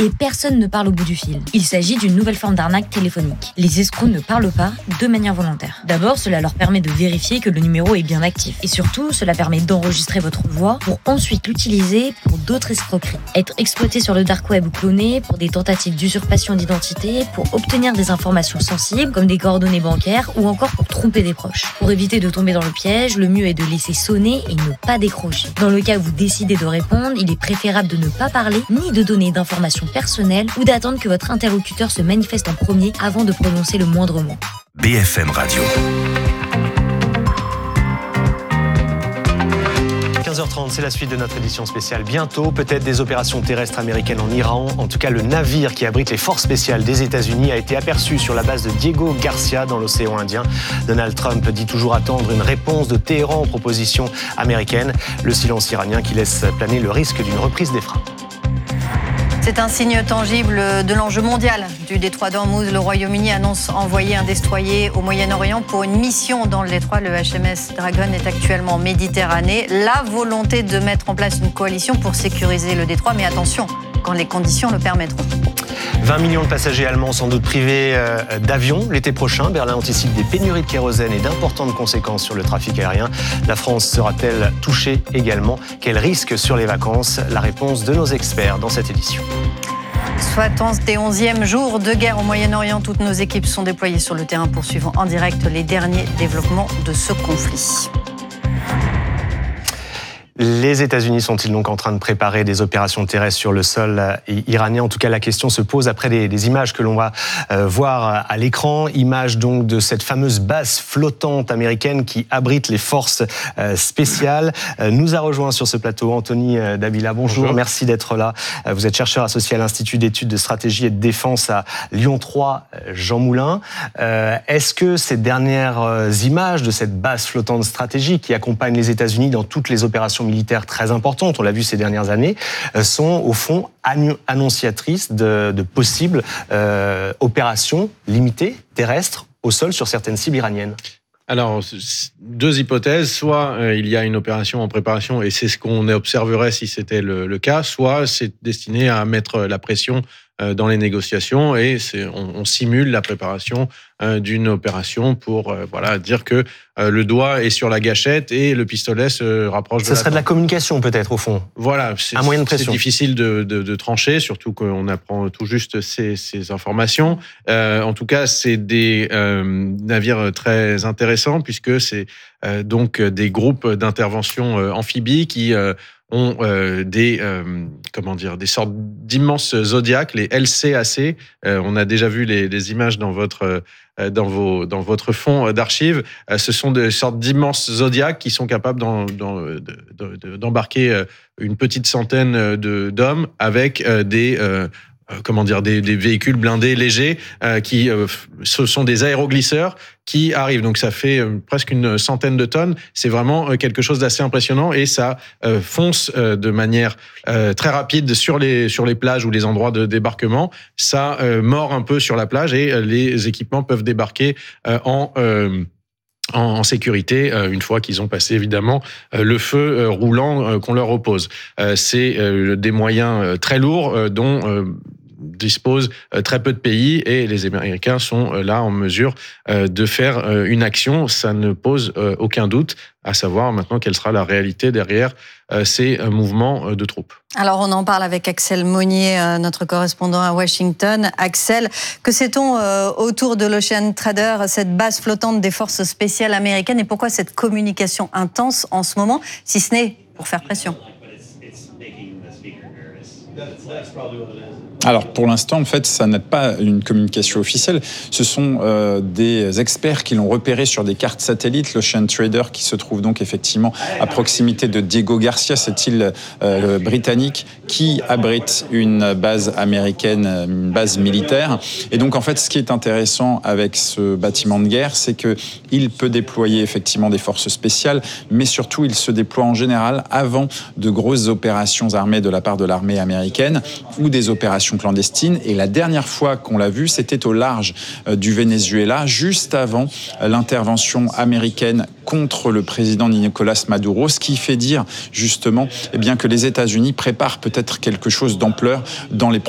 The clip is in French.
et personne ne parle au bout du fil. Il s'agit d'une nouvelle forme d'arnaque téléphonique. Les escrocs ne parlent pas de manière volontaire. D'abord, cela leur permet de vérifier que le numéro est bien actif. Et surtout, cela permet d'enregistrer votre voix pour ensuite l'utiliser pour d'autres escroqueries. Être exploité sur le dark web ou cloné pour des tentatives d'usurpation d'identité, pour obtenir des informations sensibles comme des coordonnées bancaires ou encore pour tromper des proches. Pour éviter de tomber dans le piège, le mieux est de laisser sonner et ne pas décrocher. Dans le cas où vous décidez de répondre, il est préférable de ne pas parler ni de donner d'informations personnelles ou d'attendre que votre interlocuteur se manifeste en premier avant de prononcer le moindre mot. BFM Radio. 15h30, c'est la suite de notre édition spéciale. Bientôt, peut-être des opérations terrestres américaines en Iran. En tout cas, le navire qui abrite les forces spéciales des États-Unis a été aperçu sur la base de Diego Garcia dans l'océan Indien. Donald Trump dit toujours attendre une réponse de Téhéran aux propositions américaines. Le silence iranien qui laisse planer le risque d'une reprise des frappes. C'est un signe tangible de l'enjeu mondial du détroit d'Ormuz. Le Royaume-Uni annonce envoyer un destroyer au Moyen-Orient pour une mission dans le détroit. Le HMS Dragon est actuellement en Méditerranée. La volonté de mettre en place une coalition pour sécuriser le détroit. Mais attention, quand les conditions le permettront. 20 millions de passagers allemands sans doute privés d'avions l'été prochain. Berlin anticipe des pénuries de kérosène et d'importantes conséquences sur le trafic aérien. La France sera-t-elle touchée également? Quel risque sur les vacances? La réponse de nos experts dans cette édition. 71e jour de guerre au Moyen-Orient. Toutes nos équipes sont déployées sur le terrain pour suivre en direct les derniers développements de ce conflit. Les États-Unis sont-ils donc en train de préparer des opérations terrestres sur le sol iranien? En tout cas, la question se pose après des images que l'on va voir à l'écran. Images donc de cette fameuse base flottante américaine qui abrite les forces spéciales. Nous a rejoint sur ce plateau Anthony Davila. Bonjour, merci d'être là. Vous êtes chercheur associé à l'Institut d'études de stratégie et de défense à Lyon 3, Jean Moulin. Est-ce que ces dernières images de cette base flottante stratégique qui accompagne les États-Unis dans toutes les opérations militaires très importantes, on l'a vu ces dernières années, sont au fond annonciatrices de possibles opérations limitées terrestres au sol sur certaines cibles iraniennes? Alors, deux hypothèses. Soit il y a une opération en préparation et c'est ce qu'on observerait si c'était le cas, soit c'est destiné à mettre la pression dans les négociations et on simule la préparation d'une opération pour dire que le doigt est sur la gâchette et le pistolet se rapproche de la. Ce serait de la communication peut-être au fond. Voilà, un moyen de pression. C'est difficile de trancher, surtout qu'on apprend tout juste ces informations. En tout cas, c'est des navires très intéressants puisque c'est donc des groupes d'intervention amphibies qui ont des sortes d'immenses zodiacs, les LCAC. On a déjà vu les images dans votre fond d'archives. Ce sont des sortes d'immenses zodiacs qui sont capables d'embarquer une petite centaine d'hommes avec des véhicules blindés légers ce sont des aéroglisseurs qui arrivent. Donc ça fait presque une centaine de tonnes. C'est vraiment quelque chose d'assez impressionnant et ça fonce de manière très rapide sur les plages ou les endroits de débarquement. Ça mord un peu sur la plage et les équipements peuvent débarquer en sécurité, une fois qu'ils ont passé évidemment le feu roulant qu'on leur oppose. C'est des moyens très lourds dont disposent très peu de pays et les Américains sont là en mesure de faire une action. Ça ne pose aucun doute, à savoir maintenant quelle sera la réalité derrière ces mouvements de troupes. Alors on en parle avec Axel Monnier, notre correspondant à Washington. Axel, que sait-on autour de l'Ocean Trader, cette base flottante des forces spéciales américaines, et pourquoi cette communication intense en ce moment, si ce n'est pour faire pression? Alors pour l'instant, en fait, ça n'est pas une communication officielle. Ce sont des experts qui l'ont repéré sur des cartes satellites, l'Ocean Trader, qui se trouve donc effectivement à proximité de Diego Garcia, cette île britannique qui abrite une base américaine, une base militaire. Et donc en fait, ce qui est intéressant avec ce bâtiment de guerre, c'est que il peut déployer effectivement des forces spéciales, mais surtout il se déploie en général avant de grosses opérations armées de la part de l'armée américaine ou des opérations clandestines. Et la dernière fois qu'on l'a vu, c'était au large du Venezuela, juste avant l'intervention américaine contre le président Nicolás Maduro, ce qui fait dire justement que les États-Unis préparent peut-être quelque chose d'ampleur dans les